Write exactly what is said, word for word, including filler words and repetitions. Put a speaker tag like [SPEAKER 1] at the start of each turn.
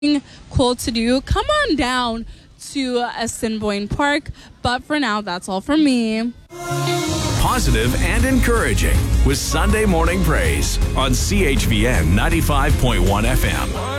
[SPEAKER 1] cool to do, come on down to Assiniboine Park. But for now, that's all from me.
[SPEAKER 2] Positive and encouraging with Sunday Morning Praise on C H V N ninety-five point one F M.